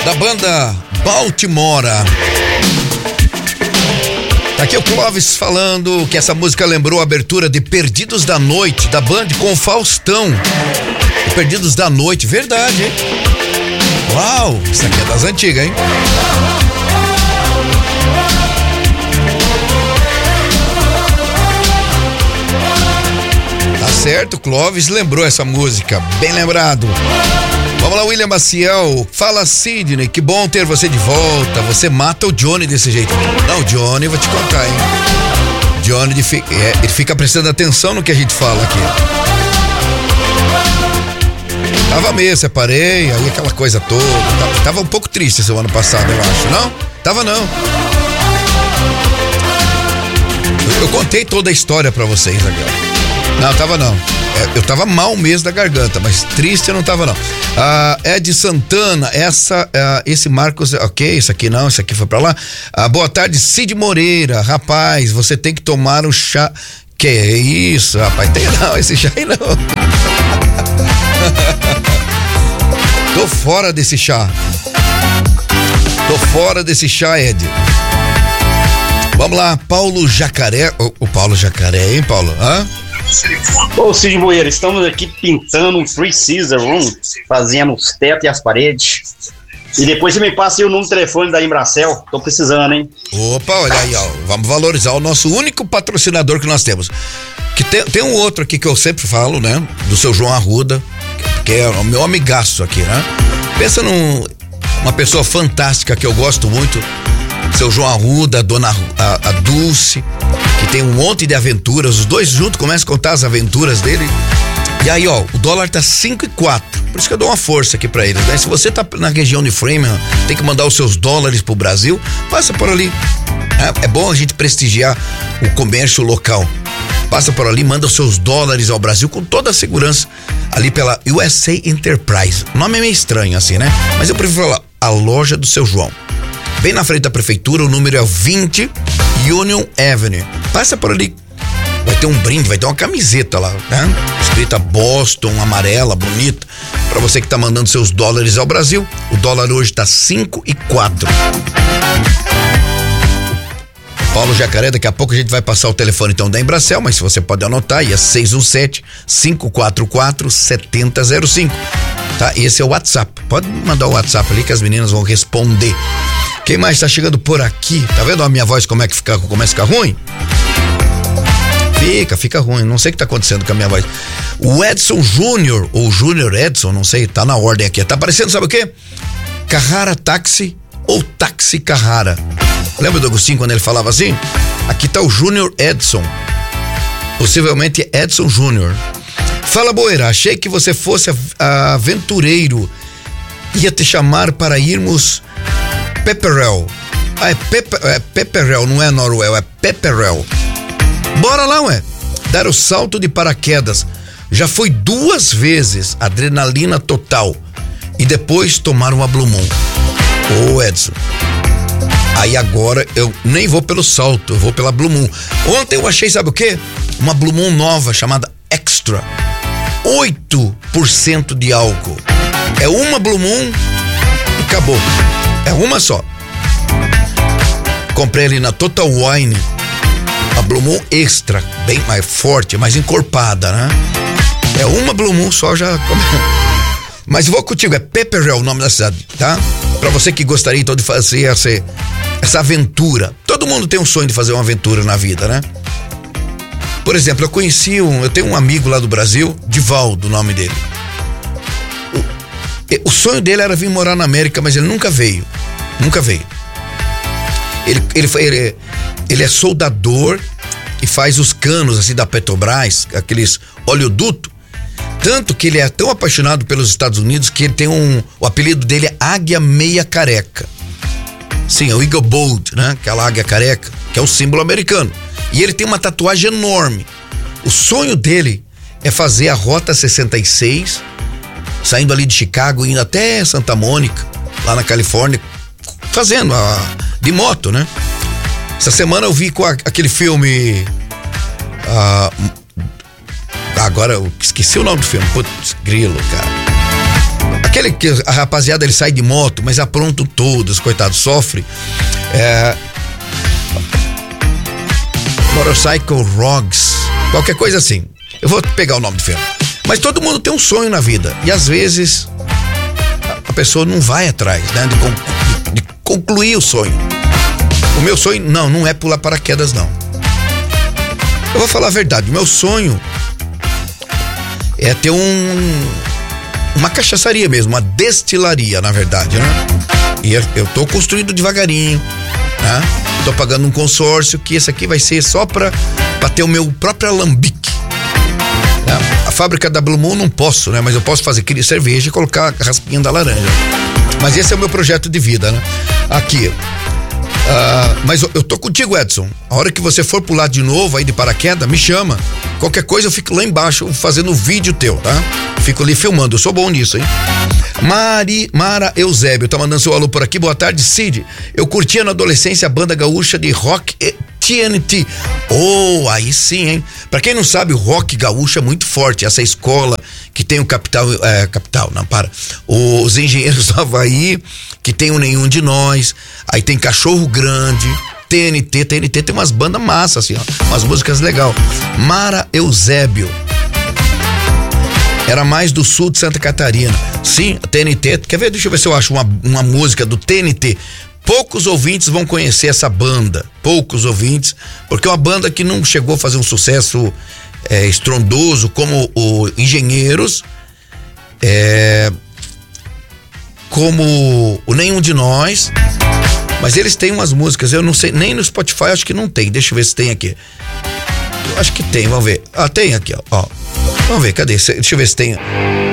da banda Baltimore. Tá aqui o Clóvis falando que essa música lembrou a abertura de Perdidos da Noite, da Band com o Faustão. Perdidos da Noite, verdade, hein? Uau, isso aqui é das antigas, hein? Tá certo, Clóvis lembrou essa música, bem lembrado. Vamos lá, William Maciel. Fala, Sidney, que bom ter você de volta. Você mata o Johnny desse jeito. Não, o Johnny, vou te contar, hein? Johnny, ele fica prestando atenção no que a gente fala aqui. Tava meio, separei, aí aquela coisa toda. Tava um pouco triste esse ano passado, eu acho. Não? Tava não. Eu contei toda a história pra vocês agora. Não, tava não. Eu tava mal mesmo da garganta, mas triste eu não tava não. Ed Santana, esse Marcos, ok, isso aqui não, isso aqui foi pra lá. Boa tarde, Cid Moreira. Rapaz, você tem que tomar o chá. Que é isso, rapaz? Tem não, esse chá aí não. Tô fora desse chá. Tô fora desse chá, Ed. Vamos lá, Paulo Jacaré. O Paulo Jacaré, hein, Paulo? Hã? Ô Cid Moreira, estamos aqui pintando um Free Caesar Room, fazendo os tetos e as paredes. E depois você me passa aí o número de telefone da Embracel, tô precisando, hein? Opa, olha aí, ó, vamos valorizar o nosso único patrocinador que nós temos. Que tem um outro aqui que eu sempre falo, né? Do seu João Arruda, que é o meu amigaço aqui, né? Pensa numa pessoa fantástica que eu gosto muito, seu João Arruda, a Dulce, que tem um monte de aventuras, os dois juntos começam a contar as aventuras dele. E aí, ó, o dólar tá 5,4. Por isso que eu dou uma força aqui pra eles, né? Se você tá na região de Framingham, tem que mandar os seus dólares pro Brasil, passa por ali. É bom a gente prestigiar o comércio local. Passa por ali, manda os seus dólares ao Brasil com toda a segurança, ali pela USA Enterprise. O nome é meio estranho assim, né? Mas eu prefiro falar, a loja do seu João. Bem na frente da prefeitura, o número é 20 Union Avenue. Passa por ali, vai ter um brinde, vai ter uma camiseta lá, né? Escrita Boston, amarela, bonita, pra você que tá mandando seus dólares ao Brasil. O dólar hoje tá 5,4. Paulo Jacaré, daqui a pouco a gente vai passar o telefone então da Embracel, mas se você pode anotar, aí é 617-544-7005, tá? Esse é o WhatsApp, pode mandar o WhatsApp ali que as meninas vão responder. Quem mais tá chegando por aqui? Tá vendo a minha voz como é que começa a ficar ruim? Fica ruim, não sei o que tá acontecendo com a minha voz. O Edson Júnior, ou Júnior Edson, não sei, tá na ordem aqui, tá aparecendo, sabe o quê? Carrara Táxi ou Táxi Carrara. Lembra do Agostinho quando ele falava assim? Aqui tá o Júnior Edson, possivelmente Edson Júnior. Fala, Boeira, achei que você fosse aventureiro, ia te chamar para irmos Pepperell. É Pepperell, não é Norwell, é Pepperell. Bora lá, ué, dar o salto de paraquedas. Já foi 2 vezes, adrenalina total, e depois tomar uma Blue Moon. Ô, Edson, aí agora eu nem vou pelo salto, eu vou pela Blue Moon. Ontem eu achei, sabe o quê? Uma Blue Moon nova chamada Extra, 8% de álcool. É uma Blue Moon e acabou. É uma só. Comprei ali na Total Wine a Blue Moon Extra, bem mais forte, mais encorpada, né? É uma Blue Moon só, já. Mas vou contigo, é Pepperell o nome da cidade, tá? Pra você que gostaria então de fazer essa aventura. Todo mundo tem um sonho de fazer uma aventura na vida, né? Por exemplo, eu tenho um amigo lá do Brasil, Divaldo, o nome dele. O sonho dele era vir morar na América, mas ele nunca veio. Ele é soldador e faz os canos assim da Petrobras, aqueles oleoduto. Tanto que ele é tão apaixonado pelos Estados Unidos que ele tem o apelido dele é Águia Meia Careca. Sim, é o Eagle Bold, né? Aquela águia careca, que é o símbolo americano. E ele tem uma tatuagem enorme. O sonho dele é fazer a Rota 66, saindo ali de Chicago, indo até Santa Mônica, lá na Califórnia, fazendo de moto, né? Essa semana eu vi com aquele filme. Agora eu esqueci o nome do filme. Putz, grilo, cara. Aquele que a rapaziada ele sai de moto, mas aprontam todos, coitado, sofre. Motorcycle Rogs, qualquer coisa assim. Eu vou pegar o nome do filme. Mas todo mundo tem um sonho na vida. E às vezes a pessoa não vai atrás, né? De concluir o sonho. O meu sonho, não é pular paraquedas, não. Eu vou falar a verdade. O meu sonho é ter uma cachaçaria mesmo, uma destilaria, na verdade, né? E eu tô construindo devagarinho, né? Tô pagando um consórcio que esse aqui vai ser só pra ter o meu próprio alambique. Né? A fábrica da Blue Moon não posso, né? Mas eu posso fazer aquele cerveja e colocar a raspinha da laranja. Mas esse é o meu projeto de vida, né? Aqui. Mas eu tô contigo, Edson. A hora que você for pular de novo aí de paraquedas, me chama. Qualquer coisa eu fico lá embaixo fazendo um vídeo teu, tá? Fico ali filmando, eu sou bom nisso, hein? Mara Eusébio tá mandando seu alô por aqui. Boa tarde, Cid. Eu curtia na adolescência a banda gaúcha de rock TNT. Oh, aí sim, hein? Pra quem não sabe, o rock gaúcho é muito forte. Essa escola que tem o os Engenheiros do Havaí, que tem o Nenhum de Nós, aí tem Cachorro Grande, TNT tem umas bandas massas assim, ó, umas músicas legal. Mara Eusébio era mais do sul de Santa Catarina. Sim, a TNT, quer ver? Deixa eu ver se eu acho uma música do TNT. Poucos ouvintes vão conhecer essa banda, poucos ouvintes, porque é uma banda que não chegou a fazer um sucesso estrondoso como o Engenheiros, como o Nenhum de Nós, mas eles têm umas músicas, eu não sei, nem no Spotify acho que não tem, deixa eu ver se tem aqui. Eu acho que tem, vamos ver. Tem aqui, ó. Vamos ver, cadê? Deixa eu ver se tem.